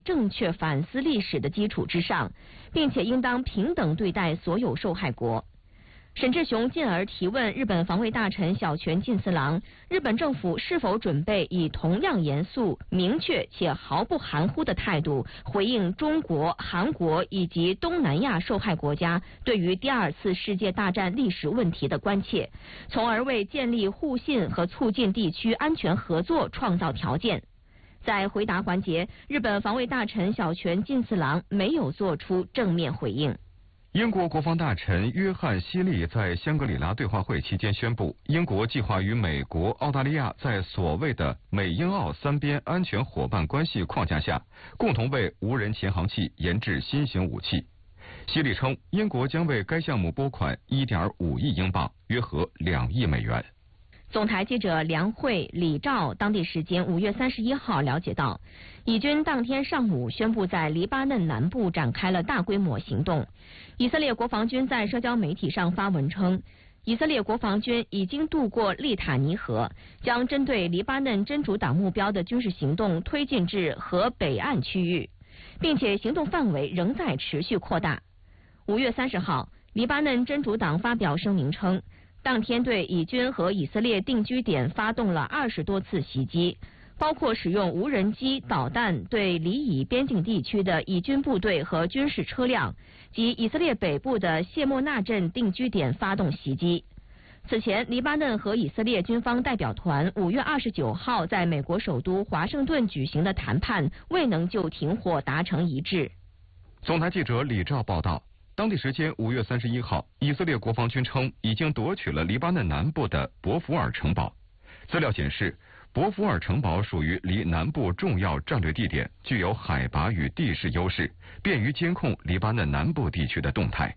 正确反思历史的基础之上，并且应当平等对待所有受害国。沈志雄进而提问日本防卫大臣小泉进次郎，日本政府是否准备以同样严肃、明确且毫不含糊的态度回应中国、韩国以及东南亚受害国家对于第二次世界大战历史问题的关切，从而为建立互信和促进地区安全合作创造条件。在回答环节，日本防卫大臣小泉进次郎没有做出正面回应。 英国国防大臣约翰·希利在香格里拉对话会期间宣布，英国计划与美国、澳大利亚在所谓的美英澳三边安全伙伴关系框架下，共同为无人潜航器研制新型武器。希利称，英国将为该项目拨款1.5亿英镑，约合2亿美元。 总台记者梁慧、李兆当地时间5月31号了解到，以军当天上午宣布在黎巴嫩南部展开了大规模行动。以色列国防军在社交媒体上发文称，以色列国防军已经渡过利塔尼河，将针对黎巴嫩真主党目标的军事行动推进至河北岸区域，并且行动范围仍在持续扩大。5月30号，黎巴嫩真主党发表声明称，当天对以军和以色列定居点发动了20多次袭击，包括使用无人机、导弹对黎以边境地区的以军部队和军事车辆及以色列北部的谢莫纳镇定居点发动袭击。此前，黎巴嫩和以色列军方代表团5月29号在美国首都华盛顿举行的谈判未能就停火达成一致。 总台记者李兆报道。当地时间5月31号，以色列国防军称已经夺取了黎巴嫩南部的博福尔城堡。资料显示，博福尔城堡属于离南部重要战略地点，具有海拔与地势优势，便于监控黎巴嫩南部地区的动态。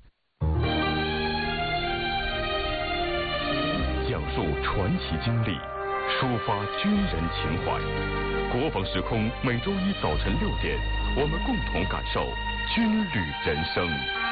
讲述传奇经历，抒发军人情怀。国防时空每周一早晨6点，我们共同感受军旅人生。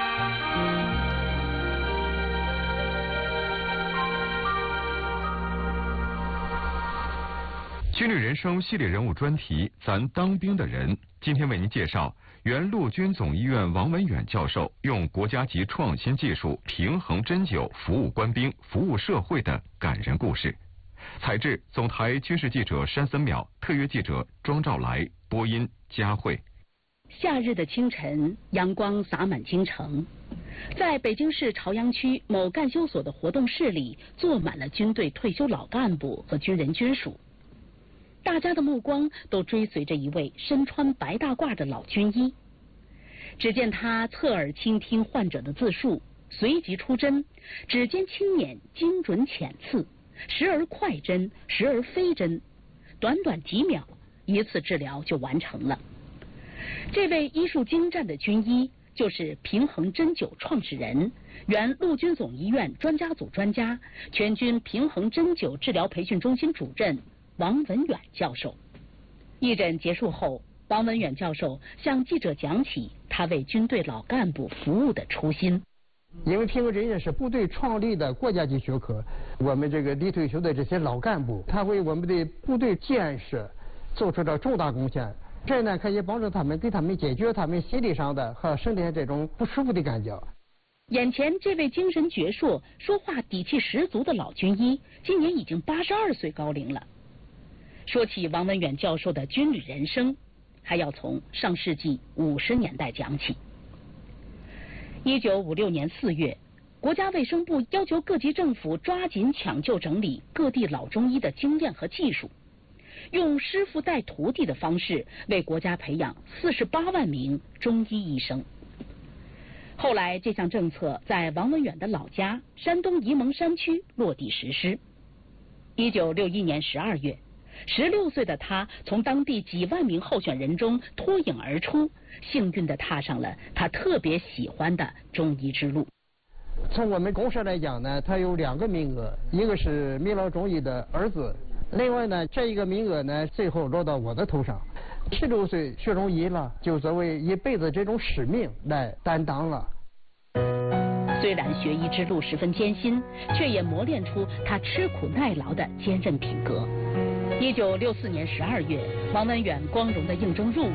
军旅人生系列人物专题，咱当兵的人，今天为您介绍原陆军总医院王文远教授用国家级创新技术平衡针灸服务官兵、服务社会的感人故事。采制总台军事记者山森淼，特约记者庄兆来，播音佳慧。 夏日的清晨，阳光洒满京城，在北京市朝阳区某干休所的活动室里，坐满了军队退休老干部和军人军属。大家的目光都追随着一位身穿白大褂的老军医。只见他侧耳倾听患者的自述，随即出针，指尖轻捻，精准浅刺，时而快针，时而飞针，短短几秒，一次治疗就完成了。这位医术精湛的军医就是平衡针灸创始人、原陆军总医院专家组专家、全军平衡针灸治疗培训中心主任王文远教授。义诊结束后，王文远教授向记者讲起他为军队老干部服务的初心。 因为平衡针是部队创立的国家级学科，我们这个离退休的这些老干部，他为我们的部队建设做出了重大贡献。这呢，可以帮助他们，给他们解决他们心理上的和身体上这种不舒服的感觉。 眼前这位精神矍铄、说话底气十足的老军医，今年已经82岁高龄了。说起王文远教授的军旅人生，还要从上世纪50年代讲起。1956年4月，国家卫生部要求各级政府抓紧抢救整理各地老中医的经验和技术，用师傅带徒弟的方式为国家培养48万名中医医生。后来，这项政策在王文远的老家山东沂蒙山区落地实施。1961年12月，16岁的他从当地几万名候选人中脱颖而出，幸运地踏上了他特别喜欢的中医之路。 从我们公社来讲呢，他有2个名额，一个是米老中医的儿子，另外呢，这一个名额呢，最后落到我的头上。16岁学中医了，就作为一辈子这种使命来担当了。 虽然学医之路十分艰辛，却也磨练出他吃苦耐劳的坚韧品格。1964年12月，王文远光荣地应征入伍，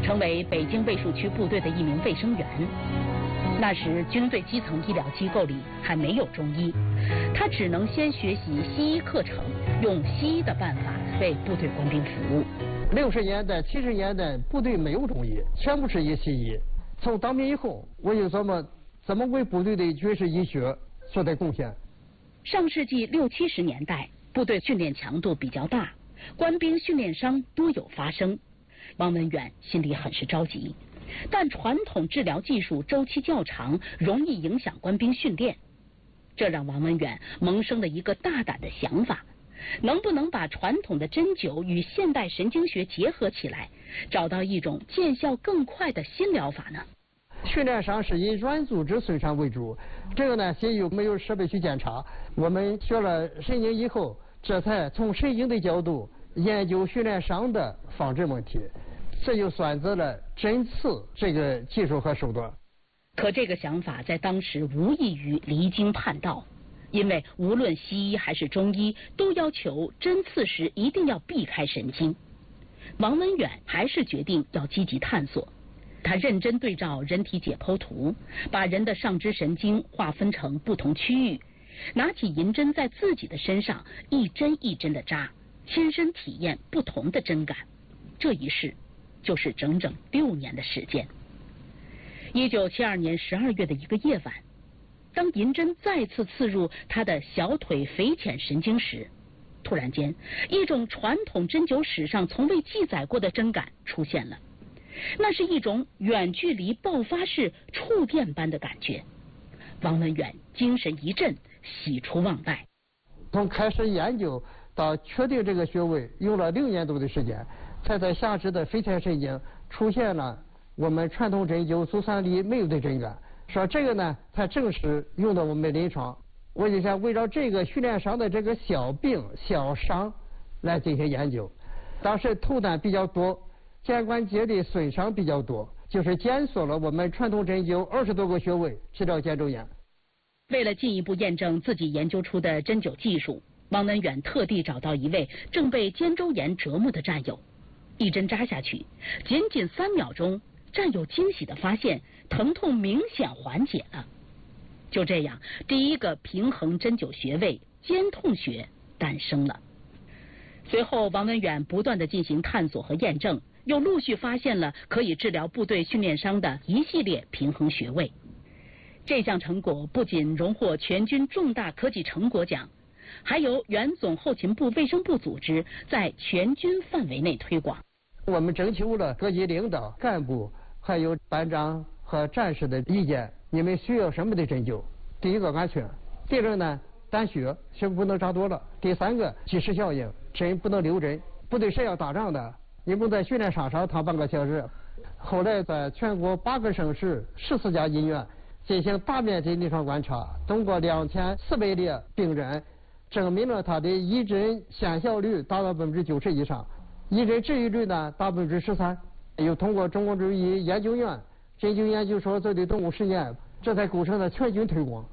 成为北京卫戍区部队的一名卫生员。那时军队基层医疗机构里还没有中医，他只能先学习西医课程，用西医的办法为部队官兵服务。 60年代、70年代，部队没有中医，全部是以西医。从当兵以后，我就怎么为部队的军事医学做点贡献。 上世纪60、70年代，部队训练强度比较大，官兵训练伤多有发生。王文远心里很是着急，但传统治疗技术周期较长，容易影响官兵训练。这让王文远萌生了一个大胆的想法：能不能把传统的针灸与现代神经学结合起来，找到一种见效更快的新疗法呢？ 训练伤是以软组织损伤为主，这个呢，先有没有设备去检查。我们学了神经以后，这才从神经的角度研究训练伤的防治问题，这就选择了针刺这个技术和手段。 可这个想法在当时无异于离经叛道，因为无论西医还是中医都要求针刺时一定要避开神经。王文远还是决定要积极探索。他认真对照人体解剖图，把人的上肢神经划分成不同区域，拿起银针在自己的身上一针一针的扎，亲身体验不同的针感。这一试就是整整6年的时间。1972年12月的一个夜晚，当银针再次刺入他的小腿腓浅神经时，突然间，一种传统针灸史上从未记载过的针感出现了。那是一种远距离爆发式触电般的感觉。王文远精神一振，喜出望外。 从开始研究到确定这个穴位，用了6年多的时间，才在下肢的腓浅神经出现了我们传统针灸足三里没有的针感。说这个呢，才正式用到我们临床。我就想围绕这个训练伤的这个小病小伤来进行研究。当时头担比较多，肩关节的损伤比较多，就是检索了我们传统针灸20多个穴位治疗肩周炎。 为了进一步验证自己研究出的针灸技术，王文远特地找到一位正被肩周炎折磨的战友，一针扎下去，仅仅3秒钟，战友惊喜地发现疼痛明显缓解了。就这样，第一个平衡针灸穴位肩痛穴诞生了。随后，王文远不断地进行探索和验证，又陆续发现了可以治疗部队训练伤的一系列平衡穴位。这项成果不仅荣获全军重大科技成果奖，还由原总后勤部卫生部组织在全军范围内推广。 我们征求了各级领导干部还有班长和战士的意见，你们需要什么的针灸？第一个安全，第二个呢胆血不能扎多了，第3个及时效应，针不能留针。部队是要打仗的，你不能在训练场上躺半个小时。后来在全国8个省市14家医院进行大面积临床观察，通过2400例病人，证明了他的一针见效率达到90%以上，一针治愈率呢达13%。又通过中国中医研究院针灸研究所做的动物实验，这才构成了全军推广。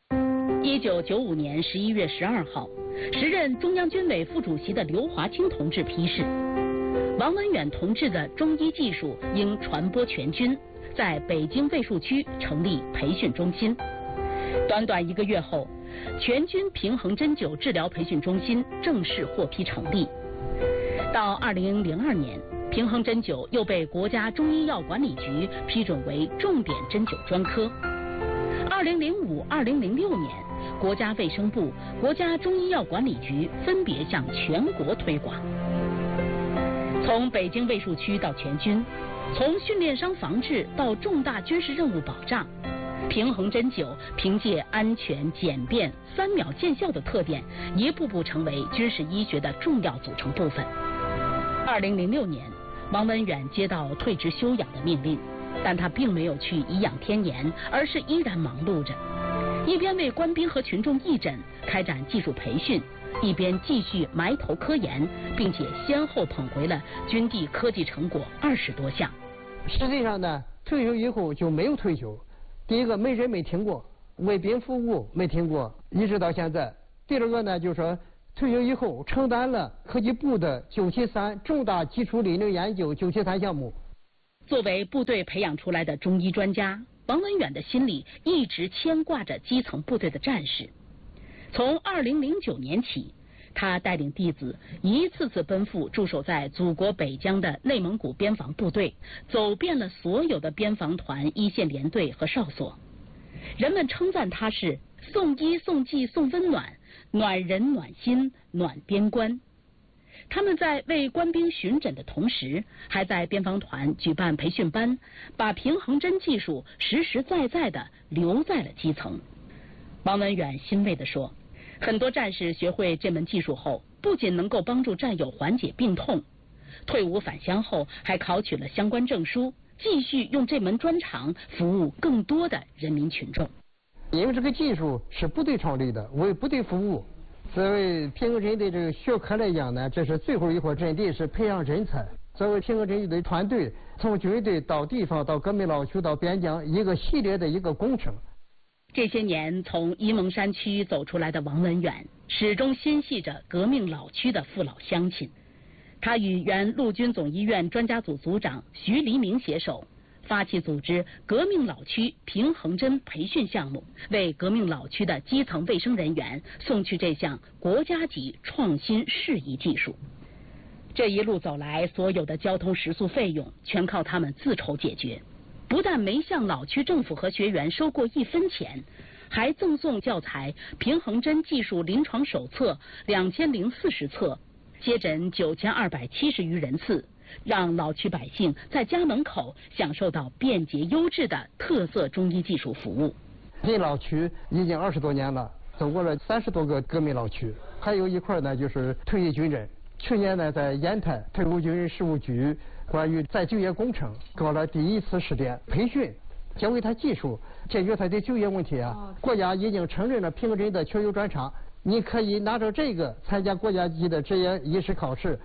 1995年11月12号，时任中央军委副主席的刘华清同志批示，王文远同志的中医技术应传播全军，在北京卫戍区成立培训中心。短短1个月后，全军平衡针灸治疗培训中心正式获批成立。到2002年，平衡针灸又被国家中医药管理局批准为重点针灸专科。2005、2006年，国家卫生部、国家中医药管理局分别向全国推广。从北京卫戍区到全军，从训练伤防治到重大军事任务保障，平衡针灸凭借安全、简便、3秒见效的特点，一步步成为军事医学的重要组成部分。2006年，王文远接到退职休养的命令，但他并没有去颐养天年，而是依然忙碌着，一边为官兵和群众义诊、开展技术培训，一边继续埋头科研，并且先后捧回了军地科技成果20多项。 实际上呢，退休以后就没有退休。第一个，没人没听过，为兵服务没听过，一直到现在。第二个呢，就是说退休以后承担了科技部的973重大基础理论研究973项目。 作为部队培养出来的中医专家，王文远的心里一直牵挂着基层部队的战士。从2009年起，他带领弟子一次次奔赴驻守在祖国北疆的内蒙古边防部队，走遍了所有的边防团、一线连队和哨所。人们称赞他是送医送技送温暖，暖人暖心暖边关。他们在为官兵巡诊的同时，还在边防团举办培训班，把平衡针技术实实在在地留在了基层。王文远欣慰地说，很多战士学会这门技术后，不仅能够帮助战友缓解病痛，退伍返乡后还考取了相关证书，继续用这门专长服务更多的人民群众。 因为这个技术是部队创立的，为部队服务。作为平衡针的这个学科来讲呢，这是最后一块阵地，是培养人才。作为平衡针的团队，从军队到地方到革命老区到边疆，一个系列的一个工程。 这些年从沂蒙山区走出来的王文远，始终心系着革命老区的父老乡亲。他与原陆军总医院专家组组长徐黎明携手，发起组织革命老区平衡针培训项目，为革命老区的基层卫生人员送去这项国家级创新适宜技术。这一路走来，所有的交通食宿费用全靠他们自筹解决，不但没向老区政府和学员收过1分钱，还赠送教材《平衡针技术临床手册》2040册，接诊9270余人次，让老区百姓在家门口享受到便捷优质的特色中医技术服务。 进老区已经20多年了，走过了30多个革命老区，还有一块呢就是退役军人。去年呢，在烟台退伍军人事务局关于再就业工程搞了第1次试点培训，教给他技术，解决他的就业问题啊。国家已经承认了平衡针的确有专长，你可以拿着这个参加国家级的职业医师考试。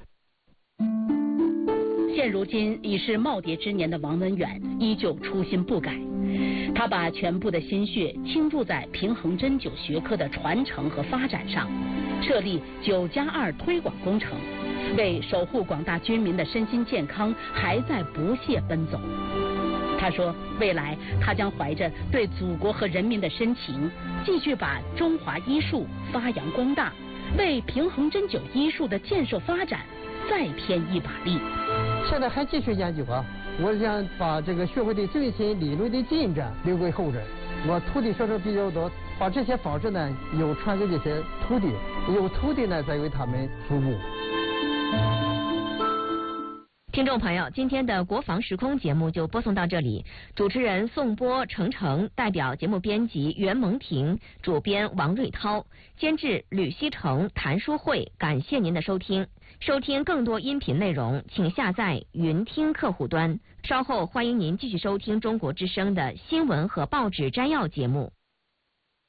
现如今已是耄耋之年的王文远依旧初心不改，他把全部的心血倾注在平衡针灸学科的传承和发展上，设立9+2推广工程，为守护广大军民的身心健康还在不懈奔走。他说，未来他将怀着对祖国和人民的深情，继续把中华医术发扬光大，为平衡针灸医术的建设发展再添一把力。 现在还继续研究啊！我想把这个学会的最新理论的进展留给后人。我徒弟学生比较多，把这些方式呢又传给这些徒弟，由徒弟呢再为他们服务。 听众朋友，今天的国防时空节目就播送到这里。主持人宋波、程程，代表节目编辑袁蒙婷，主编王瑞涛，监制吕希成、谭淑慧。感谢您的收听。收听更多音频内容，请下载云听客户端。稍后欢迎您继续收听中国之声的新闻和报纸摘要节目。